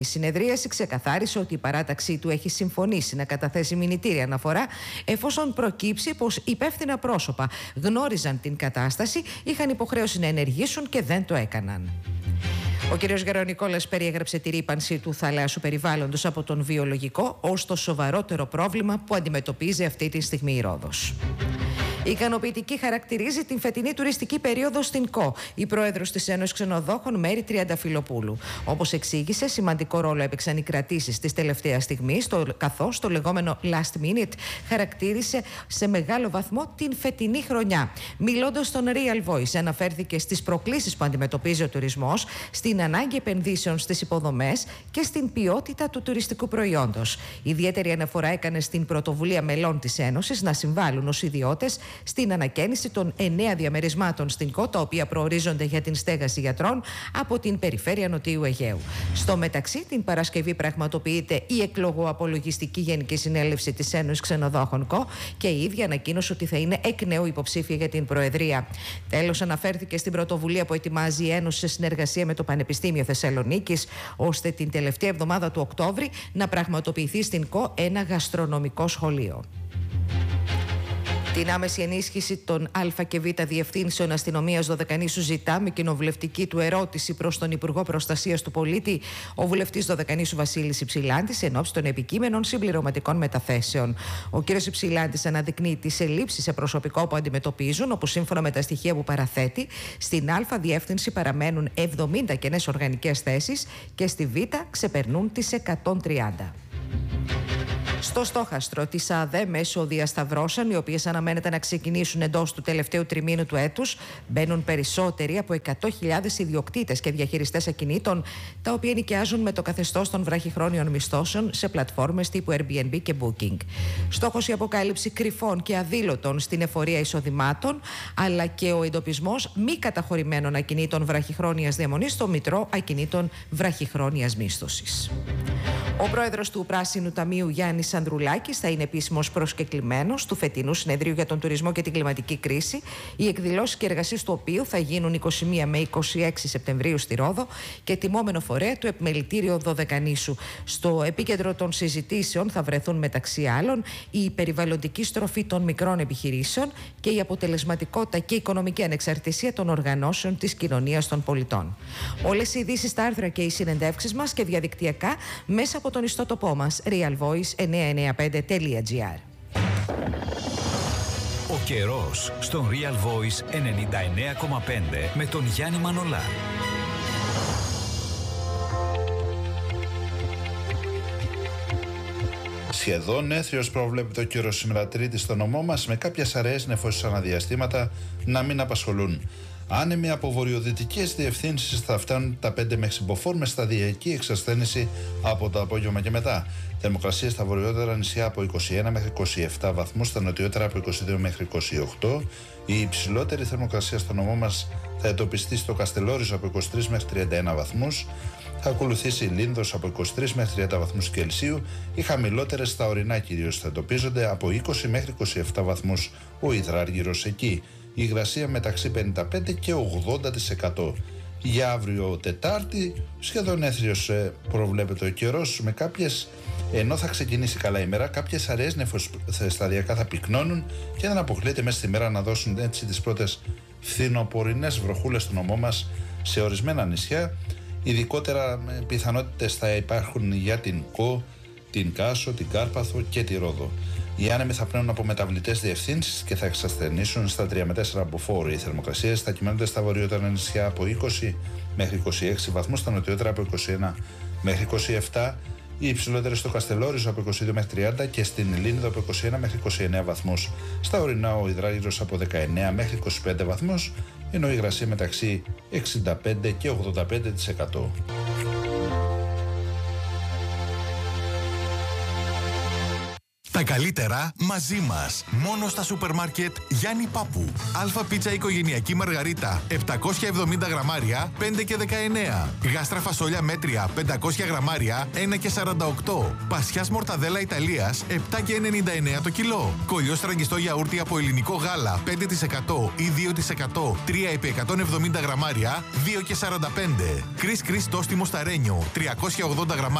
Η συνεδρίαση ξεκαθάρισε ότι η παράταξή του έχει συμφωνήσει να καταθέσει μηνυτήρια αναφορά εφόσον προκύψει πως υπεύθυνα πρόσωπα γνώριζαν την κατάσταση, είχαν υποχρέωση να ενεργήσουν και δεν το έκαναν. Ο κ. Γερονικόλας περιέγραψε τη ρύπανση του θαλάσσιου περιβάλλοντος από τον βιολογικό ως το σοβαρότερο πρόβλημα που αντιμετωπίζει αυτή τη στιγμή η Ρόδος. Ικανοποιητική χαρακτηρίζει την φετινή τουριστική περίοδο στην ΚΟ η πρόεδρος της Ένωσης Ξενοδόχων Μέρη Τριανταφυλοπούλου. Όπως εξήγησε, σημαντικό ρόλο έπαιξαν οι κρατήσεις της τελευταίας στιγμής, καθώς το λεγόμενο last minute χαρακτήρισε σε μεγάλο βαθμό την φετινή χρονιά. Μιλώντας στον Real Voice, αναφέρθηκε στις προκλήσεις που αντιμετωπίζει ο τουρισμός, στην ανάγκη επενδύσεων στις υποδομές και στην ποιότητα του τουριστικού προϊόντος. Ιδιαίτερη αναφορά έκανε στην πρωτοβουλία μελών της Ένωσης να συμβάλλουν ως ιδιώτες στην ανακαίνιση των 9 διαμερισμάτων στην ΚΟ, τα οποία προορίζονται για την στέγαση γιατρών από την περιφέρεια Νοτιού Αιγαίου. Στο μεταξύ, την Παρασκευή πραγματοποιείται η εκλογοαπολογιστική Γενική Συνέλευση της Ένωσης Ξενοδόχων ΚΟ και η ίδια ανακοίνωσε ότι θα είναι εκ νέου υποψήφια για την Προεδρία. Τέλος, αναφέρθηκε στην πρωτοβουλία που ετοιμάζει η Ένωση σε συνεργασία με το Πανεπιστήμιο Θεσσαλονίκης, ώστε την τελευταία εβδομάδα του Οκτώβρη να πραγματοποιηθεί στην ΚΟ ένα γαστρονομικό σχολείο. Την άμεση ενίσχυση των Α και Β Διευθύνσεων Αστυνομίας Δωδεκανήσου ζητά με κοινοβουλευτική του ερώτηση προς τον Υπουργό Προστασίας του Πολίτη ο βουλευτής Δωδεκανήσου Βασίλης Υψηλάντης εν ώψη των επικείμενων συμπληρωματικών μεταθέσεων. Ο κ. Υψηλάντης αναδεικνύει τις ελλείψεις σε προσωπικό που αντιμετωπίζουν, όπου σύμφωνα με τα στοιχεία που παραθέτει, στην Α Διεύθυνση παραμένουν 70 κενές οργανικές θέσεις και στη Β ξεπερνούν τις 130. Στο στόχαστρο της ΑΔΕ μέσω διασταυρώσεων, οι οποίες αναμένεται να ξεκινήσουν εντός του τελευταίου τριμήνου του έτους, μπαίνουν περισσότεροι από 100.000 ιδιοκτήτες και διαχειριστές ακινήτων, τα οποία νοικιάζουν με το καθεστώς των βραχυχρόνιων μισθώσεων σε πλατφόρμες τύπου Airbnb και Booking. Στόχος η αποκάλυψη κρυφών και αδήλωτων στην εφορία εισοδημάτων, αλλά και ο εντοπισμός μη καταχωρημένων ακινήτων βραχυχρόνιας διαμονής στο Μητρό Ακινήτων Βραχυχρόνιας Μίσθωσης. Ο πρόεδρος του Πράσινου Ταμείου, Γιάννης Ανδρουλάκης, θα είναι επίσημος προσκεκλημένος του φετινού συνεδρίου για τον τουρισμό και την κλιματική κρίση, οι εκδηλώσεις και εργασίες του οποίου θα γίνουν 21 με 26 Σεπτεμβρίου στη Ρόδο και τιμόμενο φορέα του Επιμελητήριο Δωδεκανήσου. Στο επίκεντρο των συζητήσεων θα βρεθούν μεταξύ άλλων η περιβαλλοντική στροφή των μικρών επιχειρήσεων και η αποτελεσματικότητα και οικονομική ανεξαρτησία των οργανώσεων της κοινωνίας των πολιτών. Όλες οι ειδήσεις στα άρθρα και οι συνεντεύξεις μας και διαδικτυακά μέσα από τον ιστότοπό μας realvoice995.gr. Ο καιρός στον Real Voice 99,5 με τον Γιάννη Μανολά. Σχεδόν έθριος προβλέπεται ο καιρός σήμερα Τρίτη στο νομό μας, με κάποιες αραιές νεφώσεις αναδιαστήματα να μην απασχολούν. Άνεμοι από βορειοδυτικές διευθύνσεις θα φτάνουν τα 5 μέχρι Συμποφόρ με σταδιακή εξασθένηση από το απόγευμα και μετά. Θερμοκρασίες στα βορειότερα νησιά από 21 μέχρι 27 βαθμούς, στα νοτιότερα από 22 μέχρι 28. Η υψηλότερη θερμοκρασία στο νομό μας θα εντοπιστεί στο Καστελόριζο από 23 μέχρι 31 βαθμούς. Θα ακολουθήσει η Λίνδος από 23 μέχρι 30 βαθμούς Κελσίου. Οι χαμηλότερες στα ορεινά κυρίως θα εντοπίζονται από 20 μέχρι 27 βαθμούς ο Υδράργυρος εκεί. Η υγρασία μεταξύ 55 και 80%. Για αύριο Τετάρτη σχεδόν έθριος προβλέπεται ο καιρός, με κάποιες, ενώ θα ξεκινήσει καλά η μέρα, κάποιες αραιές νεφώσεις σταδιακά θα πυκνώνουν και δεν αποκλείεται μέσα στη μέρα να δώσουν έτσι τις πρώτες φθινοπορεινές βροχούλες στο νομό μας σε ορισμένα νησιά. Ειδικότερα πιθανότητες θα υπάρχουν για την ΚΟ, την Κάσο, την Κάρπαθο και τη Ρόδο. Οι άνεμοι θα πνέουν από μεταβλητές διευθύνσεις και θα εξασθενήσουν στα 3 με 4 μποφόρ. Οι θερμοκρασίες θα κυμαίνονται στα βορειότερα νησιά από 20 μέχρι 26 βαθμούς, στα νοτιότερα από 21 μέχρι 27. Οι υψηλότερες στο Καστελόριζο από 22 μέχρι 30 και στην Λίνδο από 21 μέχρι 29 βαθμούς. Στα ορεινά ο Υδράργυρος από 19 μέχρι 25 βαθμούς, ενώ η υγρασία μεταξύ 65 και 85%. Τα Τα καλύτερα μαζί μας. Μόνο στα σούπερ μάρκετ Γιάννη Πάπου. Αλφα πίτσα οικογενειακή μαργαρίτα 770 γραμμάρια 5 και 19. Γάστρα φασόλια μέτρια 500 γραμμάρια 1 και 48. Πασιάς μορταδέλα Ιταλίας 7 και 99 το κιλό. Κολλιό στραγγιστό γιαούρτι από ελληνικό γάλα 5% ή 2% 3 επί 170 γραμμάρια 2 και 45. Κρίς τόστι μοσταρένιο 380 γραμμάρια